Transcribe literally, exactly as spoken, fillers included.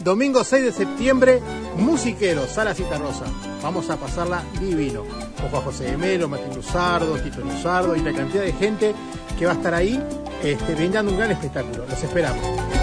domingo seis de septiembre, Musiquero, Sala Citarrosa. Vamos a pasarla divino. Con Juan José de Melo, Martín Luzardo, Tito Luzardo y la cantidad de gente que va a estar ahí este, brindando un gran espectáculo. Los esperamos.